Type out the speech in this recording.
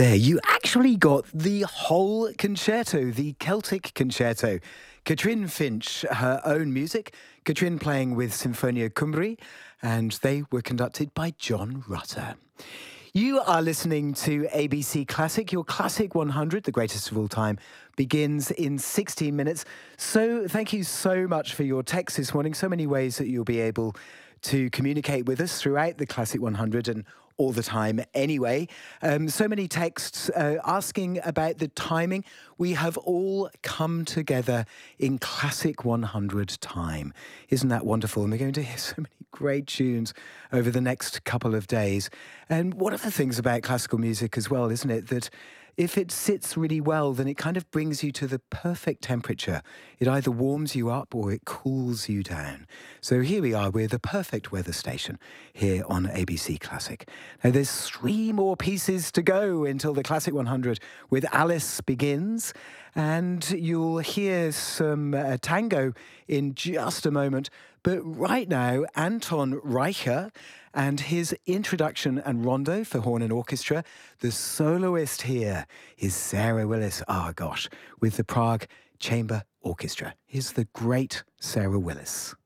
There, you actually got the whole concerto, the Celtic concerto. Katrin Finch, her own music, Katrin playing with Sinfonia Cymru, and they were conducted by John Rutter. You are listening to ABC Classic. Your Classic 100, the greatest of all time, begins in 16 minutes. So thank you so much for your text this morning. So many ways that you'll be able to communicate with us throughout the Classic 100 and all the time anyway. So many texts asking about the timing. We have all come together in Classic 100 time. Isn't that wonderful? And we're going to hear so many great tunes over the next couple of days. And one of the things about classical music as well, isn't it, that if it sits really well, then it kind of brings you to the perfect temperature. It either warms you up or it cools you down. So here we are, we're the perfect weather station here on ABC Classic. Now there's 3 more pieces to go until the Classic 100 with Alice begins. And you'll hear some tango in just a moment. But right now, Anton Reicher and his introduction and rondo for horn and orchestra. The soloist here is Sarah Willis. Oh, gosh, with the Prague Chamber Orchestra. Here's the great Sarah Willis.